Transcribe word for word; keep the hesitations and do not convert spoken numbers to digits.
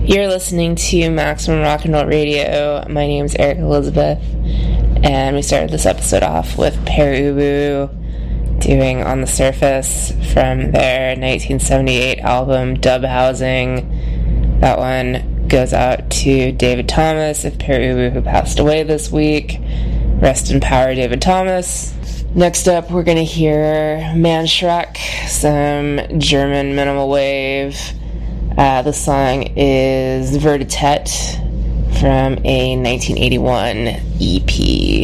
You're listening to Maximum Rock and Roll Radio. My name is Eric Elizabeth, and we started this episode off with Pere Ubu doing On the Surface from their nineteen seventy-eight album Dub Housing. That one goes out to David Thomas of Pere Ubu, who passed away this week. Rest in power, David Thomas. Next up, we're going to hear Manschreck, some German minimal wave. Uh, the song is Vertitet from a nineteen eighty-one E P.